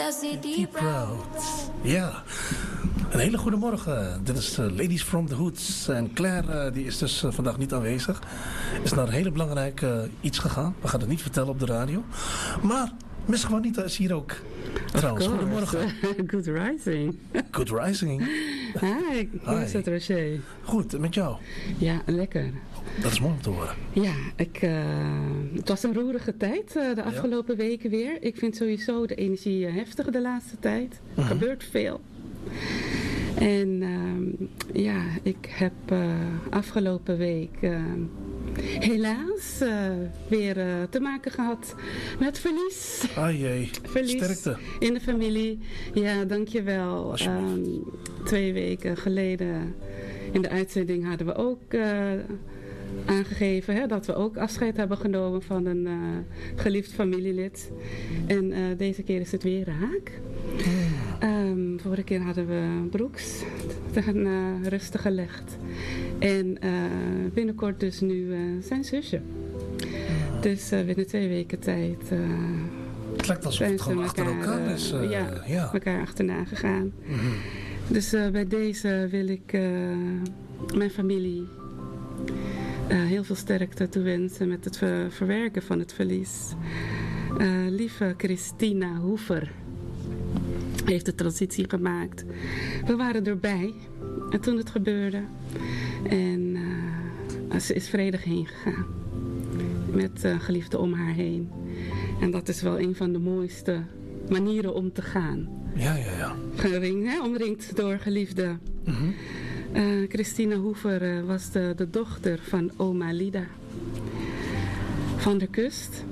Keep Proud. Ja, een hele goede morgen. Dit is Ladies from the Hoods. En Claire die is dus vandaag niet aanwezig. Is naar een hele belangrijk iets gegaan. We gaan het niet vertellen op de radio. Maar Miss Juanita is hier ook. Trouwens, goedemorgen. Good rising. Good rising. Hi, hoe is het, Roger? Goed, met jou? Ja, lekker. Dat is mooi om te horen. Ja, het was een roerige tijd de afgelopen weken weer. Ik vind sowieso de energie heftig de laatste tijd. Er gebeurt veel. En ik heb afgelopen week helaas weer te maken gehad met verlies. Ah jee, verlies sterkte. In de familie. Ja, dankjewel. 2 weken geleden in de uitzending hadden we ook aangegeven dat we ook afscheid hebben genomen van een geliefd familielid. En deze keer is het weer raak. Vorige keer hadden we Brooks ten ruste gelegd. En binnenkort dus nu zijn zusje. Dus binnen 2 weken tijd het lijkt alsof het gewoon achter elkaar is. Elkaar achterna gegaan. Dus bij deze wil ik mijn familie heel veel sterkte toewensen met het verwerken van het verlies. Lieve Christina Hoever heeft de transitie gemaakt. We waren erbij toen het gebeurde. En ze is vredig heen gegaan. Met geliefden om haar heen. En dat is wel een van de mooiste manieren om te gaan. Ja. Omringd door geliefden. Christina Hoever was de dochter van oma Lida van de Kust.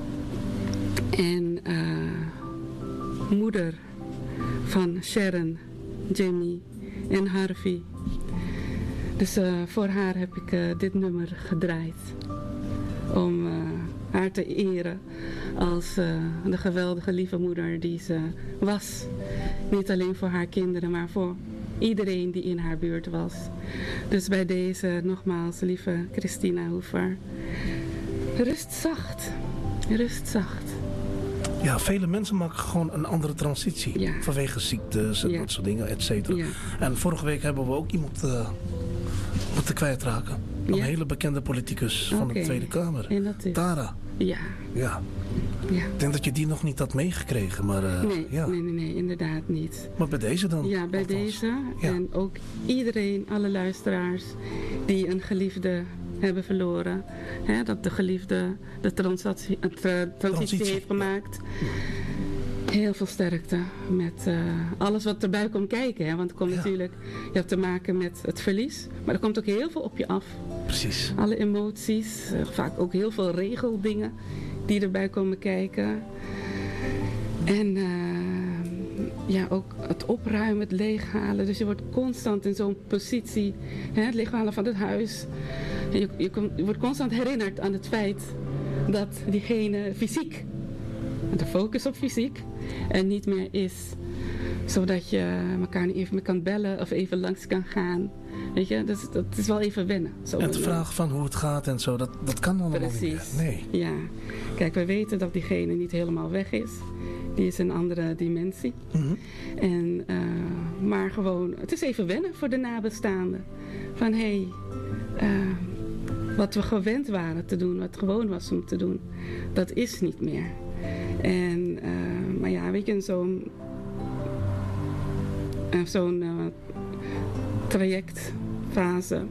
En moeder van Sharon, Jimmy en Harvey. Dus voor haar heb ik dit nummer gedraaid. Om haar te eren als de geweldige lieve moeder die ze was. Niet alleen voor haar kinderen, maar voor iedereen die in haar buurt was. Dus bij deze nogmaals, lieve Christina Hoever. Rust zacht. Rust zacht. Ja, vele mensen maken gewoon een andere transitie. Ja. Vanwege ziektes en dat soort dingen, et cetera. Ja. En vorige week hebben we ook iemand moeten kwijtraken. Een hele bekende politicus van de Tweede Kamer. En dat is... Tara. Ja. Ik denk dat je die nog niet had meegekregen, maar... Nee, inderdaad niet. Maar bij deze dan? Ja, bij deze. Ja. En ook iedereen, alle luisteraars die een geliefde hebben verloren. Dat de geliefde de transitie heeft gemaakt. Heel veel sterkte met alles wat erbij komt kijken. Want het komt natuurlijk, je hebt te maken met het verlies. Maar er komt ook heel veel op je af. Precies. Alle emoties, vaak ook heel veel regeldingen die erbij komen kijken. En ook het opruimen, het leeghalen. Dus je wordt constant in zo'n positie, het leeghalen van het huis. Je wordt constant herinnerd aan het feit dat diegene fysiek, de focus op fysiek, en niet meer is. Zodat je elkaar niet even meer kan bellen of even langs kan gaan. Weet je, dus dat is wel even wennen. En te vragen van hoe het gaat en zo, dat kan allemaal niet meer. Nee. Ja. Kijk, we weten dat diegene niet helemaal weg is. Die is een andere dimensie. En, maar gewoon, het is even wennen voor de nabestaanden. Van wat we gewend waren te doen, wat gewoon was om te doen, dat is niet meer. En, maar ja, weet je, zo'n trajectfase.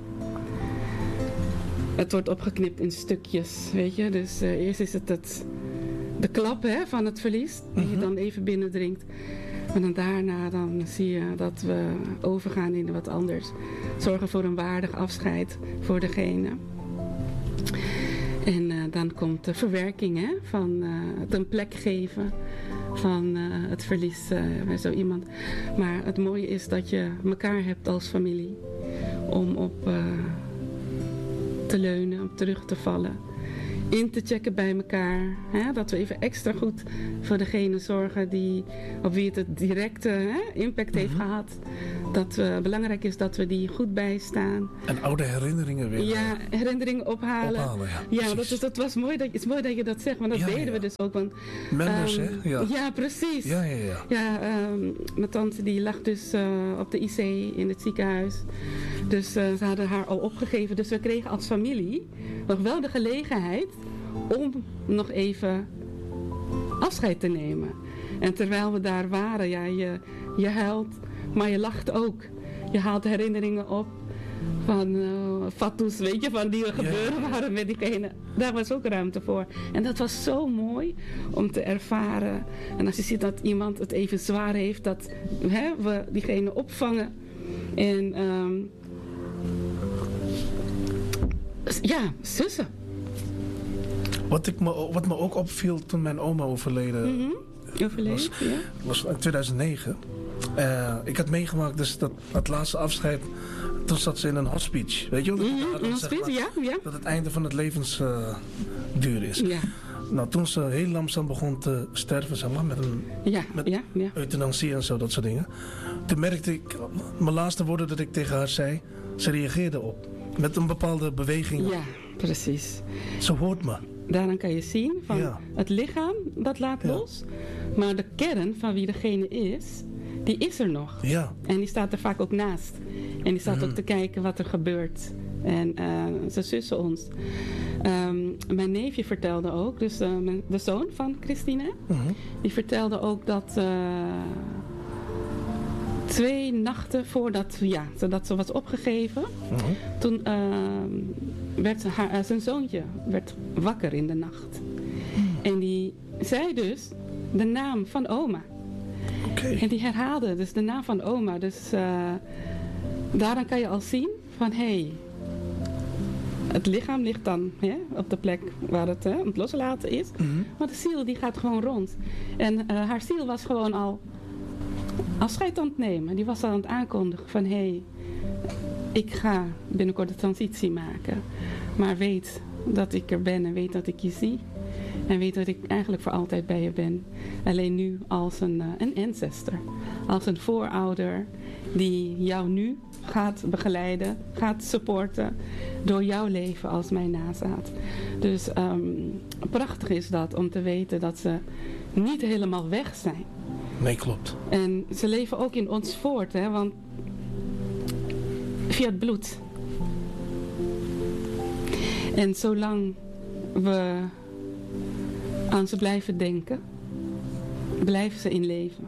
Het wordt opgeknipt in stukjes, weet je. Dus eerst is het de klap van het verlies, die je dan even binnendringt. Maar dan daarna dan zie je dat we overgaan in wat anders. Zorgen voor een waardig afscheid voor degene. En dan komt de verwerking van het een plek geven van het verlies bij zo iemand. Maar het mooie is dat je elkaar hebt als familie om op te leunen, om terug te vallen. in te checken bij elkaar. Hè? Dat we even extra goed voor degene zorgen op wie het directe impact heeft gehad. Dat belangrijk is dat we die goed bijstaan. En oude herinneringen weer. Ja, herinneringen ophalen. Ja, dat was mooi. Het is mooi dat je dat zegt, want dat deden we dus ook. Want, Members, hè? Ja. Ja, precies. Ja, mijn tante die lag dus op de IC in het ziekenhuis. Dus ze hadden haar al opgegeven. Dus we kregen als familie nog wel de gelegenheid om nog even afscheid te nemen. En terwijl we daar waren, ja, je huilt, maar je lacht ook. Je haalt herinneringen op van fatsoes, weet je, van die gebeuren waren met diegene. Daar was ook ruimte voor. En dat was zo mooi om te ervaren. En als je ziet dat iemand het even zwaar heeft, dat we diegene opvangen. En zussen. Wat me ook opviel toen mijn oma overleden was in 2009. Ik had meegemaakt dus dat laatste afscheid. Toen zat ze in een hospice. Weet je wel? Dat het einde van het levensduur is. Ja. Nou, toen ze heel langzaam begon te sterven, zeg maar, met euthanasie en zo, dat soort dingen. Toen merkte ik, mijn laatste woorden dat ik tegen haar zei, ze reageerde op. Met een bepaalde beweging. Ja, precies. Ze hoort me. Daaraan kan je zien van het lichaam, dat laat los. Maar de kern van wie degene is, die is er nog. Ja. En die staat er vaak ook naast. En die staat ook te kijken wat er gebeurt. En ze sussen ons. Mijn neefje vertelde ook, dus de zoon van Christine, die vertelde ook dat 2 nachten voordat ze was opgegeven, toen werd zijn zoontje wakker in de nacht. En die zei dus de naam van oma. Okay. En die herhaalde dus de naam van oma. Dus daaraan kan je al zien van het lichaam ligt dan op de plek waar het om het loslaten is. Maar de ziel die gaat gewoon rond. En haar ziel was gewoon al afscheid aan het nemen. Die was al aan het aankondigen van ik ga binnenkort de transitie maken. Maar weet dat ik er ben en weet dat ik je zie. En weet dat ik eigenlijk voor altijd bij je ben. Alleen nu als een ancestor. Als een voorouder die jou nu gaat begeleiden, gaat supporten door jouw leven als mijn nazaat. Dus prachtig is dat om te weten dat ze niet helemaal weg zijn. Nee, klopt. En ze leven ook in ons voort, want via het bloed. En zolang we aan ze blijven denken, blijven ze in leven.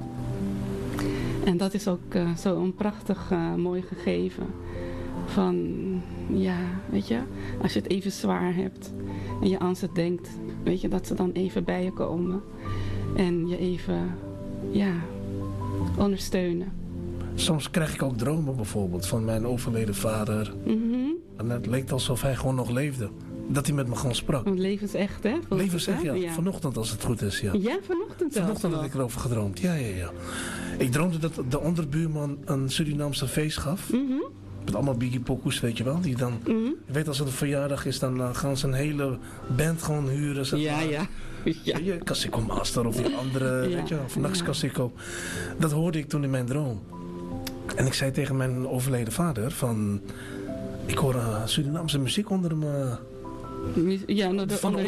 En dat is ook zo'n prachtig mooi gegeven. Van, weet je, als je het even zwaar hebt en je aan ze denkt, weet je, dat ze dan even bij je komen. En je even, ondersteunen. Soms krijg ik ook dromen bijvoorbeeld van mijn overleden vader. En het leek alsof hij gewoon nog leefde. Dat hij met me gewoon sprak. Want leven is echt, hè? Leven is echt, ja. Vanochtend als het goed is, ja. Ja, vanochtend had ik erover gedroomd, ja. Ik droomde dat de onderbuurman een Surinaamse feest gaf. Met allemaal biggie pokoes, weet je wel. Die dan, je weet als het een verjaardag is, dan gaan ze een hele band gewoon huren. Zeg maar. Ja. Cassico Master of die andere, weet je, of Nax Cassico. Dat hoorde ik toen in mijn droom. En ik zei tegen mijn overleden vader van, ik hoor Surinaamse muziek onder me. Ja, van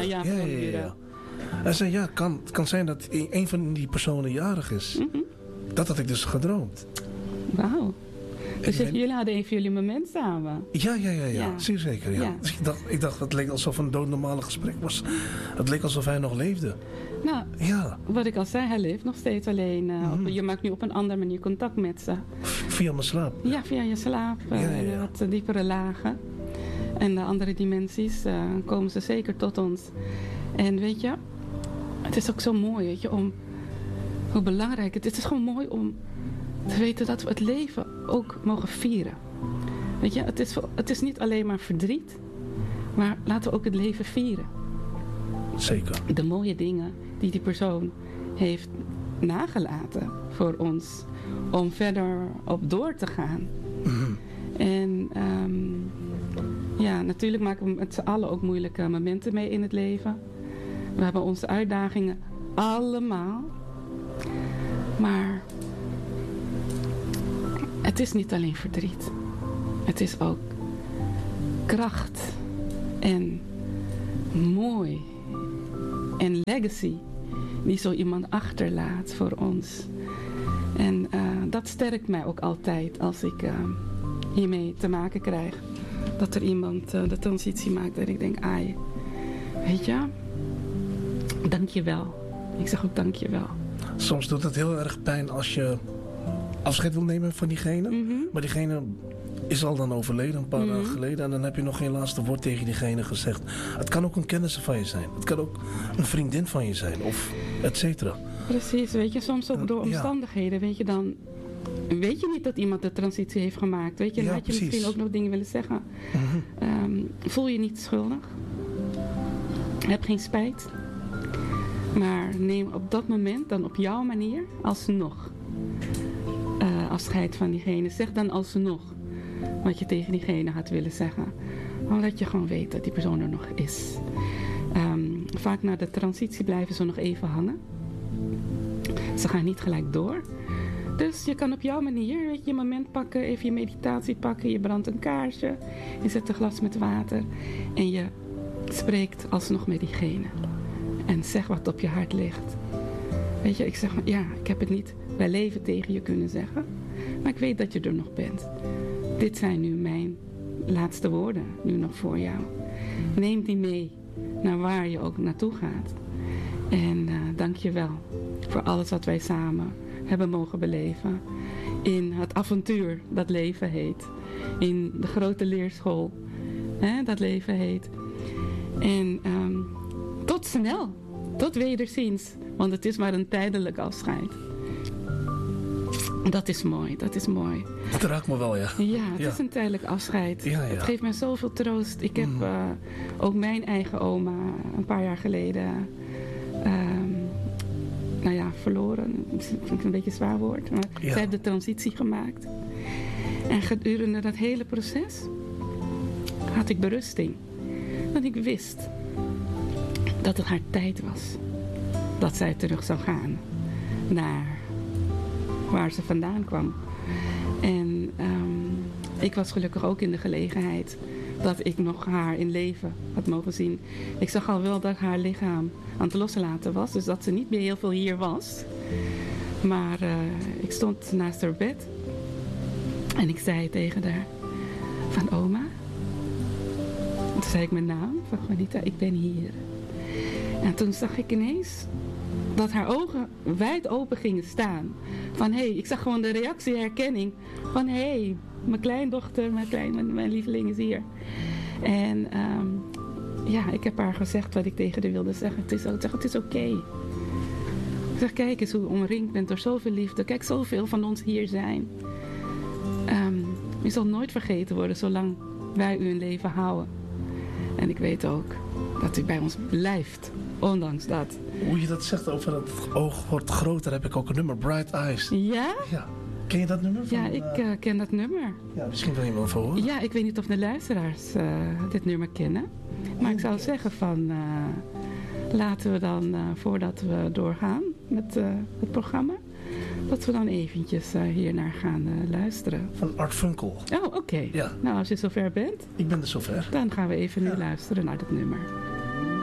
Hij zei, het kan zijn dat een van die personen jarig is. Dat had ik dus gedroomd. Wauw. Dus jullie hadden even jullie moment samen. Ja. Zeer zeker, ja. Dus ik dacht, het leek alsof een doodnormale gesprek was. Het leek alsof hij nog leefde. Nou, wat ik al zei, hij leeft nog steeds alleen. Je maakt nu op een andere manier contact met ze. Via mijn slaap? Ja, via je slaap. Wat diepere lagen. En de andere dimensies komen ze zeker tot ons. En weet je, het is ook zo mooi, weet je, hoe belangrijk het is. Het is gewoon mooi om te weten dat we het leven ook mogen vieren. Weet je, het is niet alleen maar verdriet, maar laten we ook het leven vieren. Zeker. De mooie dingen die persoon heeft nagelaten voor ons om verder op door te gaan. En Ja, natuurlijk maken we met z'n allen ook moeilijke momenten mee in het leven. We hebben onze uitdagingen allemaal. Maar het is niet alleen verdriet. Het is ook kracht en mooi en legacy die zo iemand achterlaat voor ons. En dat sterkt mij ook altijd als ik hiermee te maken krijg. Dat er iemand de transitie maakt en ik denk, ai, weet je, dank je wel. Ik zeg ook dank je wel. Soms doet het heel erg pijn als je afscheid wil nemen van diegene. Mm-hmm. Maar diegene is al dan overleden, een paar dagen geleden. En dan heb je nog geen laatste woord tegen diegene gezegd. Het kan ook een kennis van je zijn. Het kan ook een vriendin van je zijn. Of et cetera. Precies, weet je, soms ook door omstandigheden, weet je, dan weet je niet dat iemand de transitie heeft gemaakt. Weet je, dan had je misschien ook nog dingen willen zeggen. Voel je niet schuldig. Heb geen spijt. Maar neem op dat moment dan op jouw manier alsnog afscheid van diegene. Zeg dan alsnog wat je tegen diegene had willen zeggen. Omdat je gewoon weet dat die persoon er nog is. Vaak na de transitie blijven ze nog even hangen. Ze gaan niet gelijk door. Dus je kan op jouw manier, weet je moment pakken, even je meditatie pakken. Je brandt een kaarsje, je zet een glas met water en je spreekt alsnog met diegene. En zeg wat op je hart ligt. Weet je, ik zeg, ja, ik heb het niet bij leven tegen je kunnen zeggen. Maar ik weet dat je er nog bent. Dit zijn nu mijn laatste woorden, nu nog voor jou. Neem die mee naar waar je ook naartoe gaat. En dank je wel voor alles wat wij samen hebben mogen beleven. In het avontuur dat leven heet. In de grote leerschool dat leven heet. En tot snel. Tot wederziens. Want het is maar een tijdelijk afscheid. Dat is mooi, dat is mooi. Dat raakt me wel, ja. Ja, het is een tijdelijk afscheid. Ja. Het geeft mij zoveel troost. Ik heb ook mijn eigen oma een paar jaar geleden verloren. Misschien een beetje een zwaar woord. Maar zij heeft de transitie gemaakt. En gedurende dat hele proces had ik berusting. Want ik wist dat het haar tijd was. Dat zij terug zou gaan naar waar ze vandaan kwam. En ik was gelukkig ook in de gelegenheid dat ik nog haar in leven had mogen zien. Ik zag al wel dat haar lichaam aan het loslaten was. Dus dat ze niet meer heel veel hier was. Maar ik stond naast haar bed. En ik zei tegen haar van oma. Toen zei ik mijn naam van Juanita, ik ben hier. En toen zag ik ineens dat haar ogen wijd open gingen staan. Van ik zag gewoon de reactie, herkenning. Van mijn kleindochter, mijn lieveling is hier. En ik heb haar gezegd wat ik tegen haar wilde zeggen. Het is oké. Ik zeg, kijk eens hoe je omringd bent door zoveel liefde. Kijk, zoveel van ons hier zijn. U zal nooit vergeten worden zolang wij u in leven houden. En ik weet ook dat u bij ons blijft. Ondanks dat. Hoe je dat zegt over het oog wordt groter, heb ik ook een nummer, Bright Eyes. Ja? Ja. Ken je dat nummer? Ja, ik ken dat nummer. Ja, misschien wil je wel even horen. Ja, ik weet niet of de luisteraars dit nummer kennen. Maar ik zou zeggen van laten we dan, voordat we doorgaan met het programma, dat we dan eventjes hiernaar gaan luisteren. Van Art Funkel. Oh, oké. Ja. Nou, als je zover bent. Ik ben er zover. Dan gaan we even nu luisteren naar dat nummer.